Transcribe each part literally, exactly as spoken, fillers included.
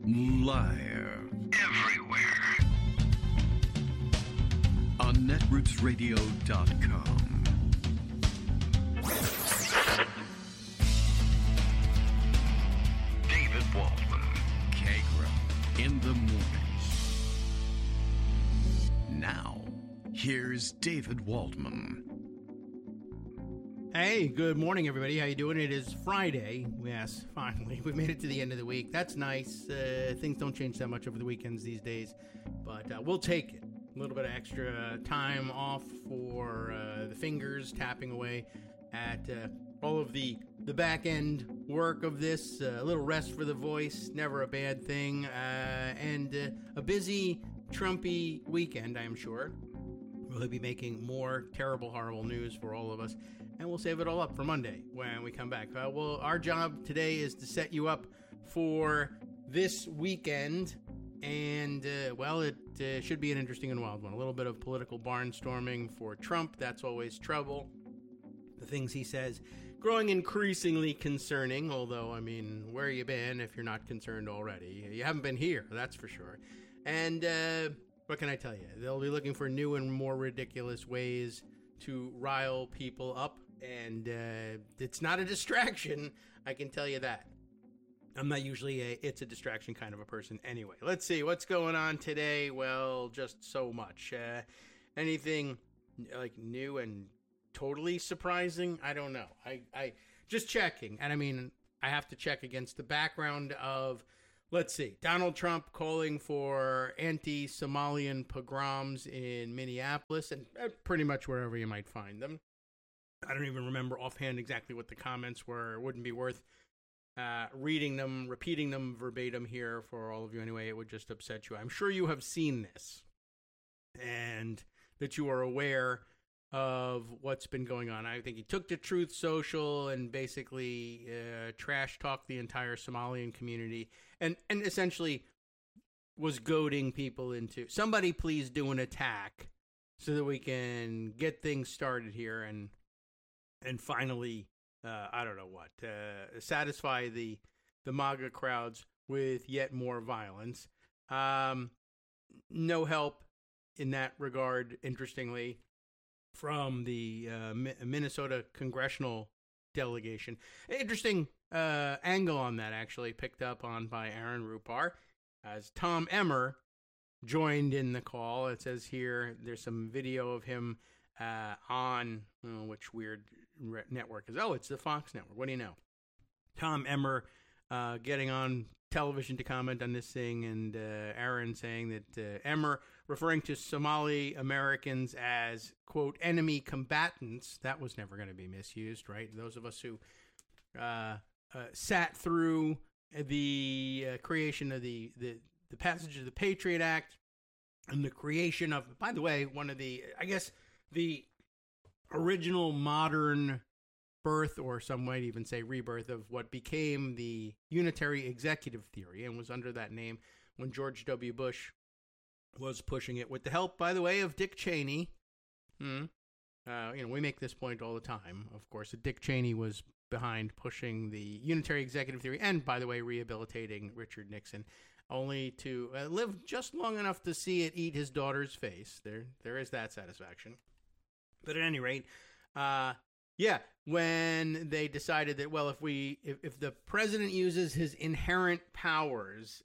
Live. Everywhere. On netroots radio dot com. David Waldman. Kagra. In the mornings. Now, here's David Waldman. Hey, good morning, everybody. How you doing? It is Friday. Yes, finally. We made it to the end of the week. That's nice. Uh, things don't change that much over the weekends these days, but uh, we'll take it. A little bit of extra time off for uh, the fingers, tapping away at uh, all of the, the back-end work of this. Uh, a little rest for the voice, never a bad thing. Uh, and uh, a busy, Trumpy weekend, I'm sure. We'll be making more terrible, horrible news for all of us. And we'll save it all up for Monday when we come back. Uh, well, our job today is to set you up for this weekend. And, uh, well, it uh, should be an interesting and wild one. A little bit of political barnstorming for Trump. That's always trouble. The things he says growing increasingly concerning. Although, I mean, where you been if you're not concerned already? You haven't been here, that's for sure. And uh, what can I tell you? They'll be looking for new and more ridiculous ways to rile people up. And uh, it's not a distraction, I can tell you that. I'm not usually a it's a distraction kind of a person anyway. Let's see, what's going on today? Well, just so much. Uh, anything like new and totally surprising? I don't know. I, I just checking. And I mean, I have to check against the background of, let's see, Donald Trump calling for anti-Somalian pogroms in Minneapolis and uh, pretty much wherever you might find them. I don't even remember offhand exactly what the comments were. It wouldn't be worth uh, reading them, repeating them verbatim here for all of you anyway. It would just upset you. I'm sure you have seen this and that you are aware of what's been going on. I think he took to Truth Social and basically uh, trash talked the entire Somalian community and, and essentially was goading people into, somebody please do an attack so that we can get things started here and And finally, uh, I don't know what, uh, satisfy the the MAGA crowds with yet more violence. Um, no help in that regard, interestingly, from the uh, Mi- Minnesota congressional delegation. Interesting uh, angle on that, actually, picked up on by Aaron Rupar, as Tom Emmer joined in the call. It says here, there's some video of him uh, on, oh, which weird network is, oh, it's the Fox network. What do you know? Tom Emmer uh, getting on television to comment on this thing, and uh, Aaron saying that uh, Emmer referring to Somali Americans as, quote, enemy combatants. That was never going to be misused, right? Those of us who uh, uh, sat through the uh, creation of the, the, the passage of the Patriot Act and the creation of, by the way, one of the, I guess, the original modern birth, or some might even say rebirth, of what became the unitary executive theory and was under that name when George W. Bush was pushing it with the help, by the way, of Dick Cheney. Hmm. Uh, you know, we make this point all the time, of course, that Dick Cheney was behind pushing the unitary executive theory and, by the way, rehabilitating Richard Nixon, only to uh, live just long enough to see it eat his daughter's face. There, there is that satisfaction. But at any rate, uh, yeah, when they decided that, well, if we, if, if the president uses his inherent powers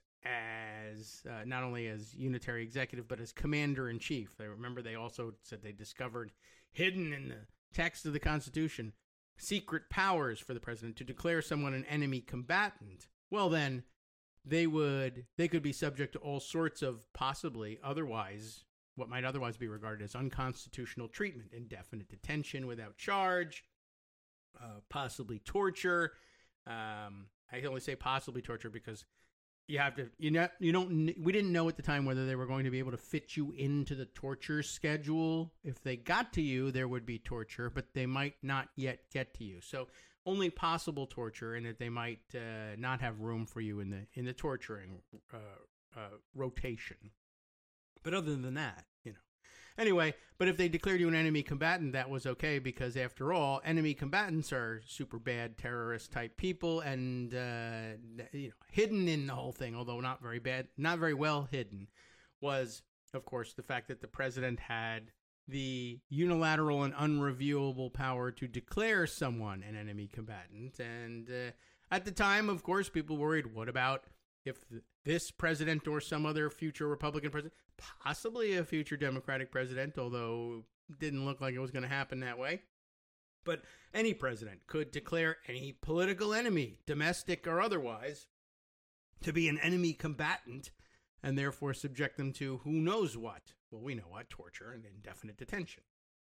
as uh, not only as unitary executive, but as commander in chief, they remember they also said they discovered hidden in the text of the Constitution secret powers for the president to declare someone an enemy combatant. Well, then they would, they could be subject to all sorts of possibly otherwise. What might otherwise be regarded as unconstitutional treatment, indefinite detention without charge, uh, possibly torture. Um, I only say possibly torture because you have to, you know, you don't, we didn't know at the time whether they were going to be able to fit you into the torture schedule. If they got to you, there would be torture, but they might not yet get to you. So only possible torture, and that they might uh, not have room for you in the in the torturing uh, uh, rotation. But other than that, you know, Anyway, but if they declared you an enemy combatant, that was okay because, after all, enemy combatants are super bad terrorist type people and uh, you know, hidden in the whole thing, although not very bad, not very well hidden, was, of course, the fact that the president had the unilateral and unreviewable power to declare someone an enemy combatant. And uh, at the time, of course, people worried, what about if this president or some other future Republican president, possibly a future Democratic president, although it didn't look like it was going to happen that way, but any president could declare any political enemy, domestic or otherwise, to be an enemy combatant and therefore subject them to who knows what. Well, we know what, torture and indefinite detention.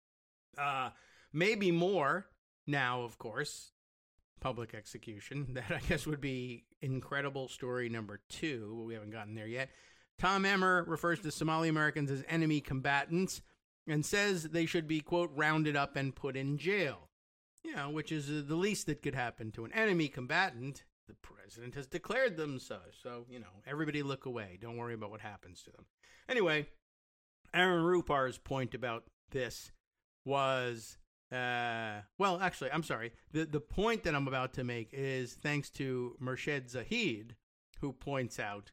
Uh, maybe more now, of course, public execution. That, I guess, would be incredible story number two. We haven't gotten there yet. Tom Emmer refers to Somali Americans as enemy combatants and says they should be, quote, rounded up and put in jail. You know, which is uh, the least that could happen to an enemy combatant. The president has declared them so. So, you know, everybody look away. Don't worry about what happens to them. Anyway, Aaron Rupar's point about this was, uh, well, actually, I'm sorry. The, the point that I'm about to make is thanks to Murshid Zahid, who points out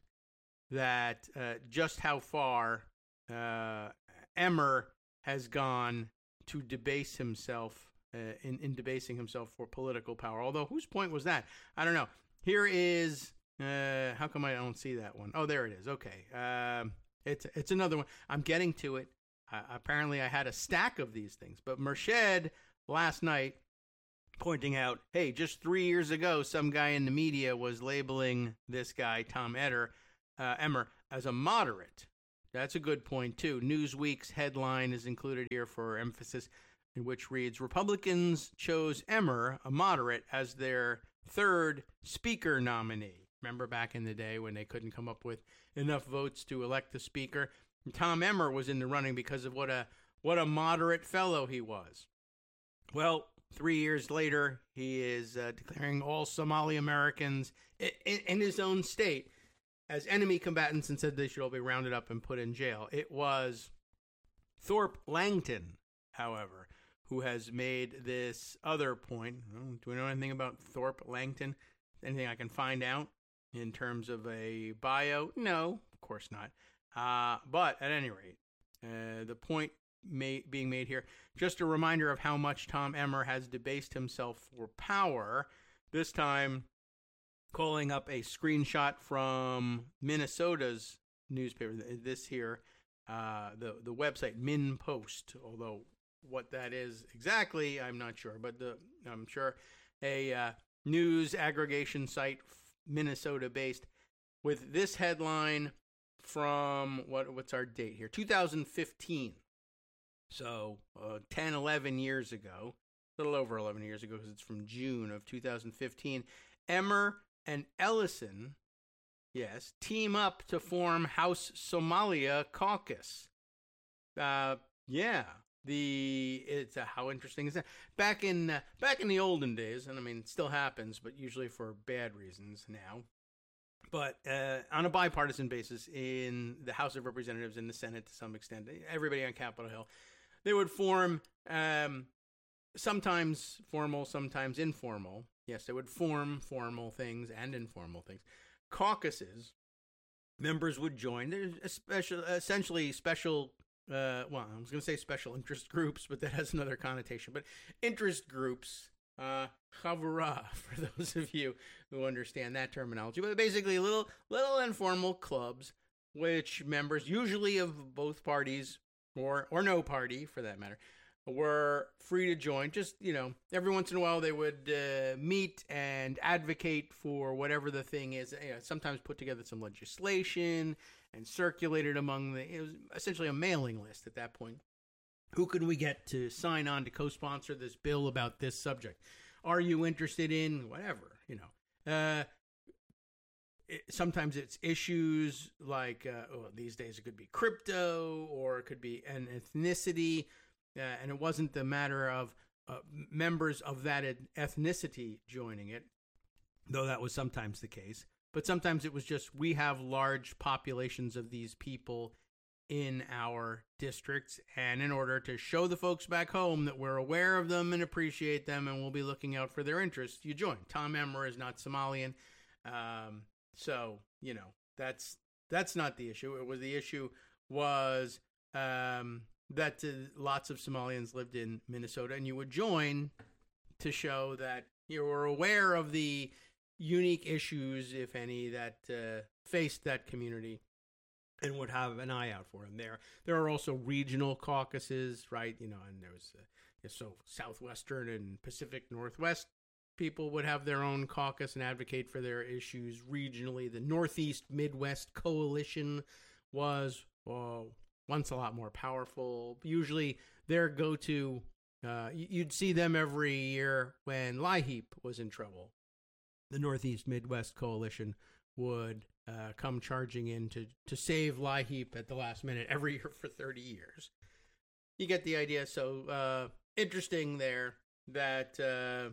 that uh, just how far uh, Emmer has gone to debase himself, uh, in, in debasing himself for political power. Although, whose point was that? I don't know. Here is, uh, how come I don't see that one? Oh, there it is. Okay. Um, it's, it's another one. I'm getting to it. Uh, apparently, I had a stack of these things. But Murshid, last night, pointing out, hey, just three years ago, some guy in the media was labeling this guy, Tom Eder, uh, Emmer, as a moderate. That's a good point, too. Newsweek's headline is included here for emphasis, in which reads, Republicans chose Emmer, a moderate, as their third speaker nominee. Remember back in the day when they couldn't come up with enough votes to elect the speaker? And Tom Emmer was in the running because of what a what a moderate fellow he was. Well, three years later, he is uh, declaring all Somali Americans in, in, in his own state as enemy combatants and said they should all be rounded up and put in jail. It was Thorpe Langton, however, who has made this other point. Do we know anything about Thorpe Langton? Anything I can find out in terms of a bio? No, of course not. Uh, but at any rate, uh, the point may, being made here, just a reminder of how much Tom Emmer has debased himself for power, this time calling up a screenshot from Minnesota's newspaper, this here, uh, the, the website MinPost, although what that is exactly, I'm not sure, but the, I'm sure a uh, news aggregation site, Minnesota-based, with this headline from, what what's our date here? two thousand fifteen. So uh, ten, eleven years ago, a little over eleven years ago because it's from June of two thousand fifteen, Emmer and Ellison, yes, team up to form House Somalia Caucus. Uh, yeah. The it's uh, how interesting is that? Back in uh, back in the olden days, and I mean it still happens, but usually for bad reasons now. But uh, on a bipartisan basis, in the House of Representatives and the Senate, to some extent, everybody on Capitol Hill, they would form um, sometimes formal, sometimes informal. Yes, they would form formal things and informal things. Caucuses. Members would join. There's a special, essentially special. Uh, well, I was going to say special interest groups, but that has another connotation. But interest groups, uh, chavura, for those of you who understand that terminology. But basically, little, little informal clubs, which members, usually of both parties, or or no party for that matter, were free to join. Just, you know, every once in a while they would uh, meet and advocate for whatever the thing is. You know, sometimes put together some legislation and circulated among the, it was essentially a mailing list at that point. Who could we get to sign on to co-sponsor this bill about this subject? Are you interested in whatever, you know? Uh, it, sometimes it's issues like, uh, well, these days it could be crypto or it could be an ethnicity. Uh, and it wasn't the matter of uh, members of that ethnicity joining it, though that was sometimes the case. But sometimes it was just, we have large populations of these people in our districts, and in order to show the folks back home that we're aware of them and appreciate them and we'll be looking out for their interests, you join. Tom Emmer is not Somalian, um, so, you know, that's that's not the issue. It was the issue was um, that uh, lots of Somalians lived in Minnesota, and you would join to show that you were aware of the unique issues, if any, that uh, faced that community and would have an eye out for them there. There are also regional caucuses, right? You know, and there was, uh, so Southwestern and Pacific Northwest people would have their own caucus and advocate for their issues regionally. The Northeast Midwest Coalition was uh, once a lot more powerful. Usually their go-to, uh, you'd see them every year when LIHEAP was in trouble. The Northeast Midwest Coalition would uh, come charging in to, to save LIHEAP at the last minute every year for thirty years. You get the idea. So uh, interesting there that uh,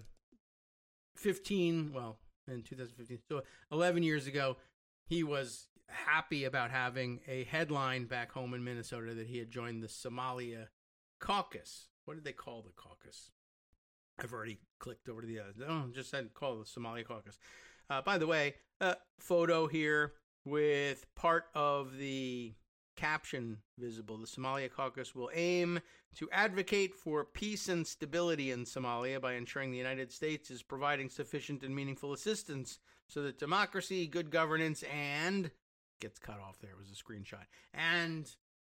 fifteen, well, in two thousand fifteen, so eleven years ago, he was happy about having a headline back home in Minnesota that he had joined the Somalia caucus. What did they call the caucus? I've already clicked over to the other. Oh, just said call it the Somalia caucus. Uh, by the way, a photo here with part of the caption visible. The Somalia caucus will aim to advocate for peace and stability in Somalia by ensuring the United States is providing sufficient and meaningful assistance so that democracy, good governance, and gets cut off there. It was a screenshot. And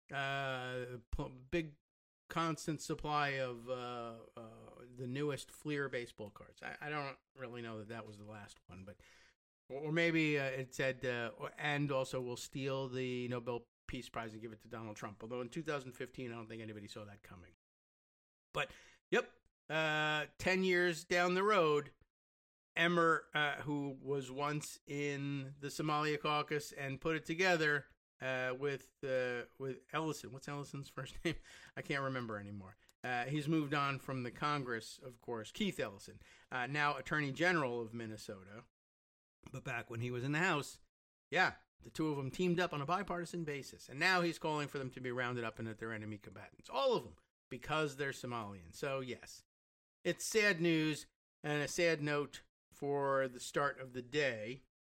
uh, p- big constant supply of uh, uh, the newest Fleer baseball cards. I, I don't really know that that was the last one, but or maybe uh, it said, uh, and also we'll steal the Nobel Peace Prize and give it to Donald Trump. Although in two thousand fifteen, I don't think anybody saw that coming. But yep, uh, ten years down the road, Emmer, uh, who was once in the Somalia caucus and put it together uh, with uh, with Ellison. What's Ellison's first name? I can't remember anymore. Uh, he's moved on from the Congress, of course. Keith Ellison, uh, now Attorney General of Minnesota. But back when he was in the House, yeah, the two of them teamed up on a bipartisan basis. And now he's calling for them to be rounded up and that they're enemy combatants. All of them, because they're Somalian. So, yes, it's sad news and a sad note for the start of the day.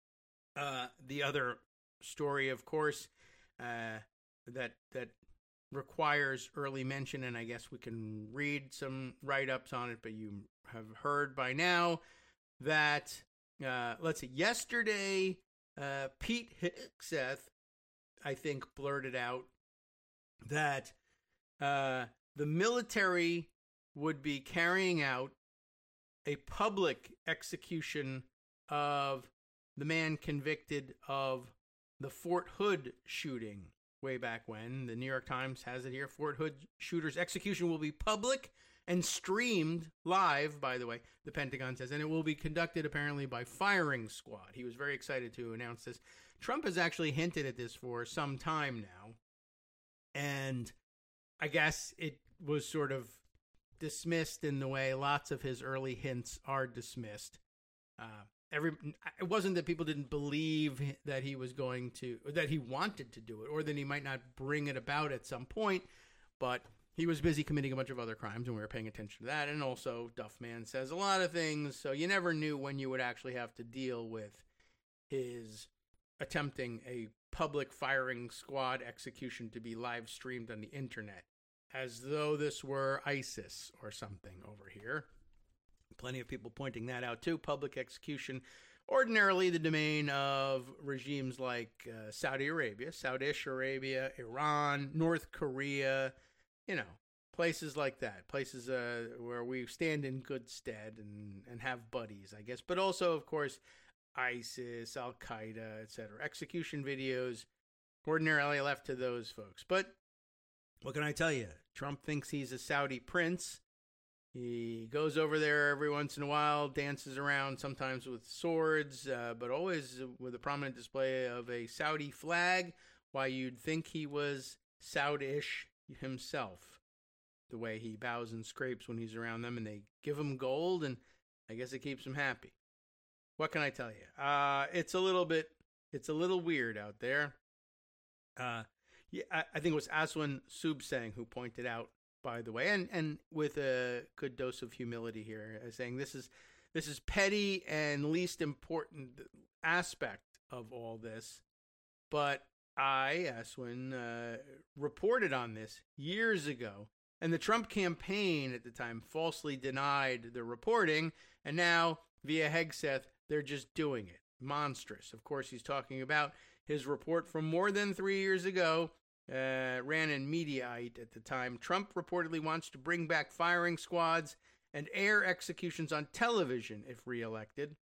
Uh, the other story, of course, uh, that that requires early mention, and I guess we can read some write-ups on it, but you have heard by now that, uh, let's see, yesterday, uh, Pete Hegseth, I think, blurted out that uh, the military would be carrying out a public execution of the man convicted of the Fort Hood shooting way back when. The New York Times has it here. Fort Hood shooter's execution will be public and streamed live, by the way, the Pentagon says, and it will be conducted apparently by firing squad. He was very excited to announce this. Trump has actually hinted at this for some time now, and I guess it was sort of dismissed in the way lots of his early hints are dismissed. Uh, every it wasn't that people didn't believe that he was going to, or that he wanted to do it, or that he might not bring it about at some point, but he was busy committing a bunch of other crimes, and we were paying attention to that. And also, Duffman says a lot of things, so you never knew when you would actually have to deal with his attempting a public firing squad execution to be live streamed on the internet, as though this were ISIS or something over here. Plenty of people pointing that out too. Public execution, ordinarily the domain of regimes like uh, Saudi Arabia, Saudish Arabia, Iran, North Korea, you know, places like that. Places uh, where we stand in good stead and, and have buddies, I guess. But also, of course, ISIS, Al-Qaeda, et cetera. Execution videos ordinarily left to those folks. But what can I tell you? Trump thinks he's a Saudi prince. He goes over there every once in a while, dances around, sometimes with swords, uh, but always with a prominent display of a Saudi flag. Why, you'd think he was Saudish himself, the way he bows and scrapes when he's around them, and they give him gold, and I guess it keeps him happy. What can I tell you? Uh, it's a little bit, it's a little weird out there. Uh, Yeah, I, I think it was Aswan Subsang who pointed out, by the way, and, and with a good dose of humility here, uh, saying this is this is petty and least important aspect of all this. But I, Aswan, uh, reported on this years ago, and the Trump campaign at the time falsely denied the reporting, and now via Hegseth, they're just doing it. Monstrous. Of course, he's talking about his report from more than three years ago. Uh, ran in Mediaite at the time. Trump reportedly wants to bring back firing squads and air executions on television if reelected.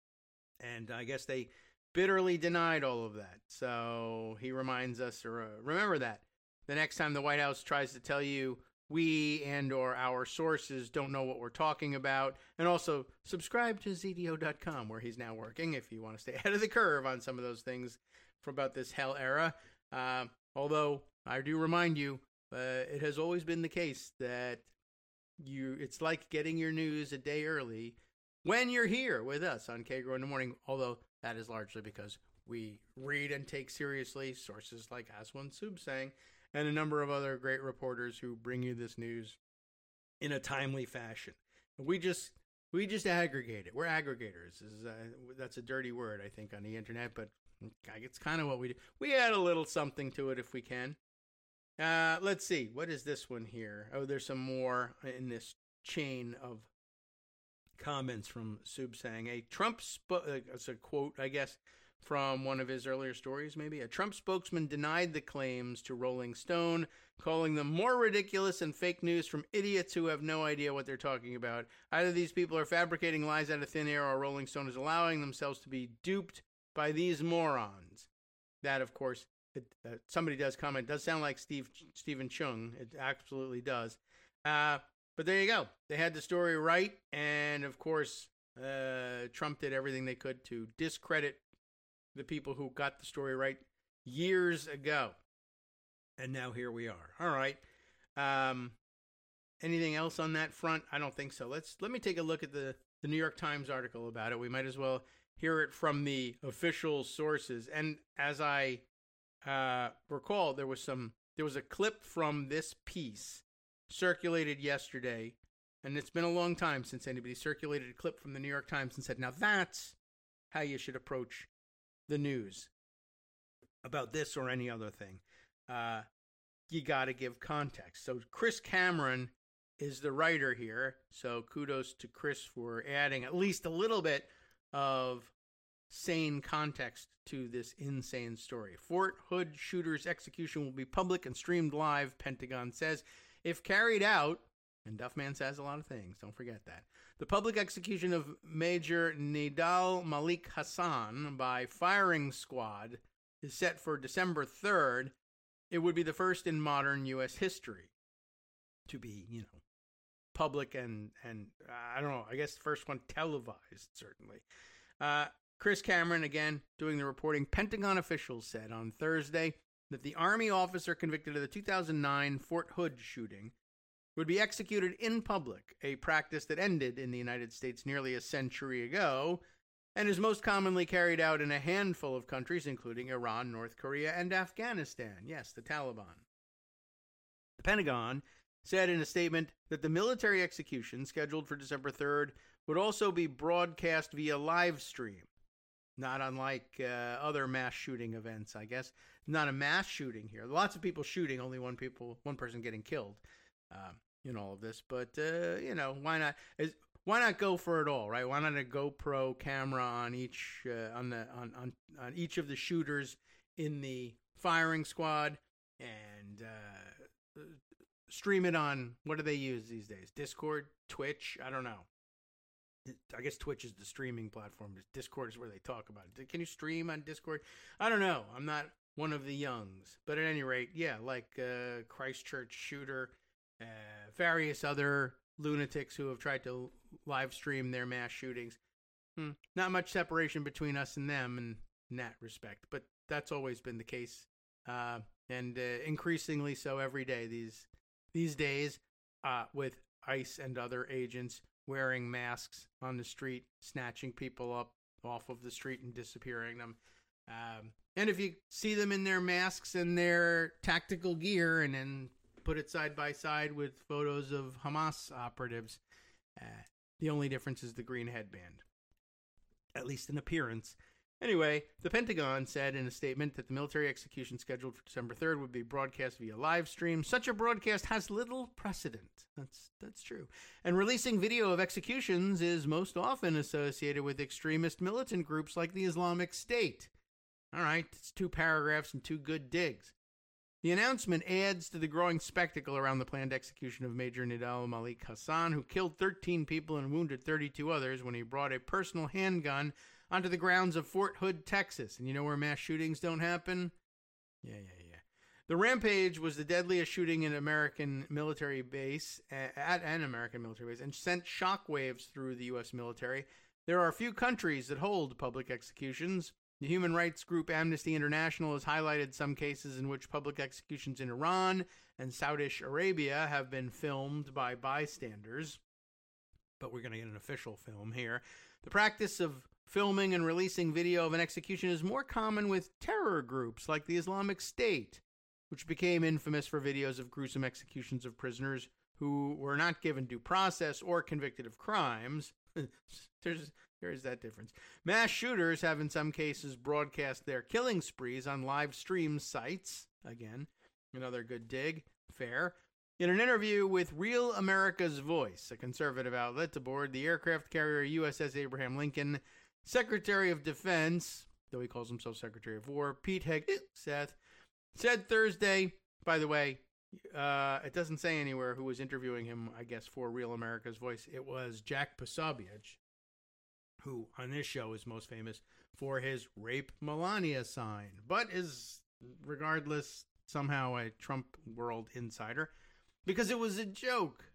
And I guess they bitterly denied all of that. So he reminds us, or uh, remember that the next time the White House tries to tell you we and or our sources don't know what we're talking about. And also subscribe to Z D O dot com, where he's now working, if you want to stay ahead of the curve on some of those things from about this hell era. Uh, although I do remind you, uh, it has always been the case that you it's like getting your news a day early when you're here with us on Kagro in the Morning, although that is largely because we read and take seriously sources like Aswan Subsang and a number of other great reporters who bring you this news in a timely fashion. We just we just aggregate it. We're aggregators. This is, uh, that's a dirty word, I think, on the internet, but it's kind of what we do. We add a little something to it if we can. Uh, let's see. What is this one here? Oh, there's some more in this chain of comments from Subsang. A Trump, spo- uh, it's a quote, I guess, from one of his earlier stories, maybe. A Trump spokesman denied the claims to Rolling Stone, calling them more ridiculous and fake news from idiots who have no idea what they're talking about. Either these people are fabricating lies out of thin air, or Rolling Stone is allowing themselves to be duped by these morons. That, of course, it, uh, somebody does comment, does sound like Steve Stephen Chung. It absolutely does. Uh, but there you go. They had the story right, and of course, uh, Trump did everything they could to discredit the people who got the story right years ago. And now here we are. All right. Um, anything else on that front? I don't think so. Let's let me take a look at the, the New York Times article about it. We might as well hear it from the official sources. And as I uh, recall, there was some there was a clip from this piece circulated yesterday, and it's been a long time since anybody circulated a clip from the New York Times and said, now that's how you should approach the news about this or any other thing. Uh, you got to give context. So Chris Cameron is the writer here, so kudos to Chris for adding at least a little bit of sane context to this insane story. Fort Hood shooter's execution will be public and streamed live, Pentagon says. If carried out, and Duffman says a lot of things, don't forget that, the public execution of Major Nidal Malik Hassan by firing squad is set for December third. It would be the first in modern U S history to be, you know, public and, and uh, I don't know, I guess the first one televised, certainly. Uh, Chris Cameron, again, doing the reporting. Pentagon officials said on Thursday that the Army officer convicted of the two thousand nine Fort Hood shooting would be executed in public, a practice that ended in the United States nearly a century ago and is most commonly carried out in a handful of countries, including Iran, North Korea, and Afghanistan. Yes, the Taliban. The Pentagon said in a statement that the military execution scheduled for December third would also be broadcast via live stream. Not unlike uh, other mass shooting events, I guess. Not a mass shooting here. Lots of people shooting, only one people, one person getting killed um, in all of this. But, uh, you know, why not? Is, why not go for it all, right? Why not a GoPro camera on each uh, on the on, on on each of the shooters in the firing squad and uh, stream it on, what do they use these days? Discord, Twitch, I don't know. I guess Twitch is the streaming platform. Discord is where they talk about it. Can you stream on Discord? I don't know. I'm not one of the youngs. But at any rate, yeah, like uh, Christchurch shooter, uh, various other lunatics who have tried to live stream their mass shootings. Hmm. Not much separation between us and them in, in that respect. But that's always been the case. Uh, and uh, increasingly so every day these, these days uh, with ICE and other agents wearing masks on the street, snatching people up off of the street and disappearing them. Um, And if you see them in their masks and their tactical gear and then put it side by side with photos of Hamas operatives, uh, the only difference is the green headband, at least in appearance. Anyway, the Pentagon said in a statement that the military execution scheduled for December third would be broadcast via live stream. Such a broadcast has little precedent. That's that's true. And releasing video of executions is most often associated with extremist militant groups like the Islamic State. All right, it's two paragraphs and two good digs. The announcement adds to the growing spectacle around the planned execution of Major Nidal Malik Hassan, who killed thirteen people and wounded thirty-two others when he brought a personal handgun onto the grounds of Fort Hood, Texas. And you know where mass shootings don't happen? Yeah, yeah, yeah. The rampage was the deadliest shooting in an American military base, at an American military base, and sent shockwaves through the U S military. There are a few countries that hold public executions. The human rights group Amnesty International has highlighted some cases in which public executions in Iran and Saudi Arabia have been filmed by bystanders. But we're going to get an official film here. The practice of filming and releasing video of an execution is more common with terror groups like the Islamic State, which became infamous for videos of gruesome executions of prisoners who were not given due process or convicted of crimes. There's There's that difference. Mass shooters have in some cases broadcast their killing sprees on live stream sites. Again, another good dig. Fair. In an interview with Real America's Voice, a conservative outlet, aboard the aircraft carrier U S S Abraham Lincoln, Secretary of Defense, though he calls himself Secretary of War, Pete Hegseth, said Thursday, by the way, uh, it doesn't say anywhere who was interviewing him, I guess, for Real America's Voice. It was Jack Posobiec, who on this show is most famous for his Rape Melania sign, but is, regardless, somehow a Trump world insider, because it was a joke.